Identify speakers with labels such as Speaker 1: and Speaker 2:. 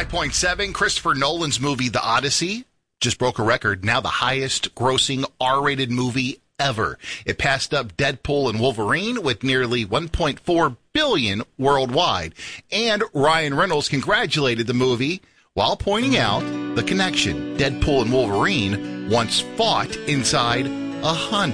Speaker 1: 5.7, Christopher Nolan's movie The Odyssey just broke a record, now the highest grossing R-rated movie ever. It passed up Deadpool and Wolverine with nearly $1.4 billion worldwide. And Ryan Reynolds congratulated the movie while pointing out the connection. Deadpool and Wolverine once fought inside a Honda.